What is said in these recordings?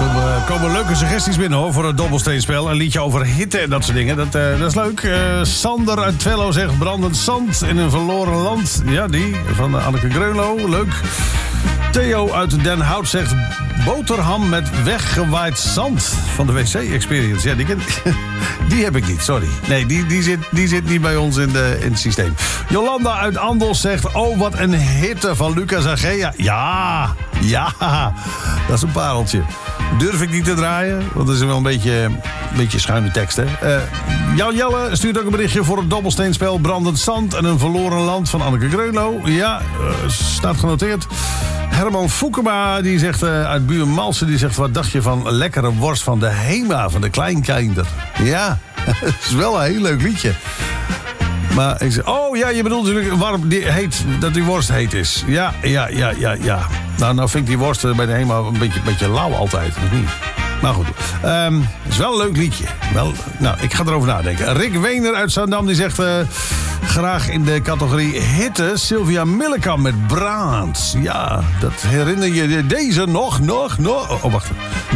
komen leuke suggesties binnen hoor, voor het dobbelsteenspel. Een liedje over hitte en dat soort dingen. Dat is leuk. Sander uit Twello zegt brandend zand in een verloren land. Ja, die van Anneke Greunlo. Leuk. Theo uit Den Hout zegt boterham met weggewaaid zand van de WC Experience. Ja, die heb ik niet, sorry. Nee, die zit niet bij ons in het systeem. Jolanda uit Andels zegt, oh wat een hitte van Lucas Agea. Ja, dat is een pareltje. Durf ik niet te draaien, want dat is wel een beetje schuine tekst, hè. Jan Jelle stuurt ook een berichtje voor het dobbelsteenspel brandend zand en een verloren land van Anneke Greunlo. Ja, staat genoteerd. Herman Foukema, die zegt uit Buurmalsen, die zegt, wat dacht je van lekkere worst van de Hema, van de Kleinkinder? Ja, dat is wel een heel leuk liedje. Maar ik zeg, oh ja, je bedoelt natuurlijk dat die worst heet is. Ja. Nou vind ik die worst bij de Hema een beetje lauw altijd, of niet? Maar goed, het is wel een leuk liedje. Ik ga erover nadenken. Rick Weener uit Zandam, die zegt graag in de categorie hitte Sylvia Millekam met Brand. Ja, dat herinner je deze nog. Oh, wacht.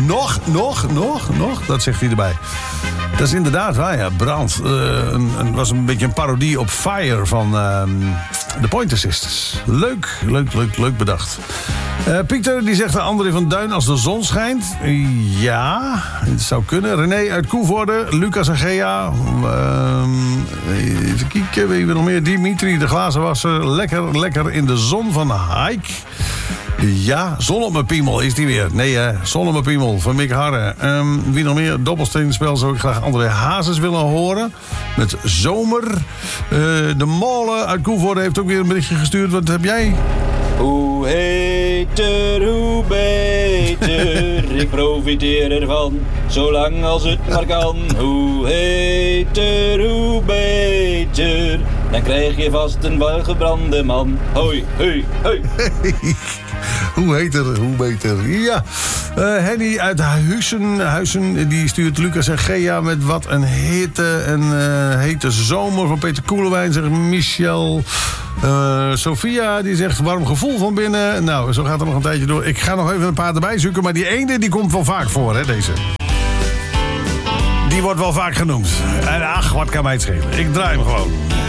Nog, dat zegt hij erbij. Dat is inderdaad waar, ja. Brand. Was een beetje een parodie op Fire van de Pointer Sisters. Leuk bedacht. Pieter, die zegt André van Duin als de zon schijnt. Ja, het zou kunnen. René uit Koevoorde, Lucas Agea. Even kijken, wie we nog meer? Dimitri, de glazenwasser. Lekker in de zon van Haik. Ja, zon op mijn piemel is die weer. Nee, zon op mijn piemel van Mick Harre. Wie nog meer? Dobbelsteenspel zou ik graag André Hazes willen horen. Met Zomer. De Molen uit Koevoorde heeft ook weer een berichtje gestuurd. Wat heb jij? Hoe heter, hoe beter, ik profiteer ervan, zolang als het maar kan. Hoe heter, hoe beter, dan krijg je vast een welgebrande man. Hoi, hoi, hoi. Hoe heter, hoe beter. Ja, Henny uit Huizen, die stuurt Lucas en Gea met wat een hitte en hete zomer van Peter Koelewijn, zegt Michel. Sophia, die zegt warm gevoel van binnen. Nou, zo gaat het nog een tijdje door. Ik ga nog even een paar erbij zoeken, maar die ene die komt wel vaak voor, hè, deze. Die wordt wel vaak genoemd. En ach, wat kan mij het schelen. Ik draai hem gewoon.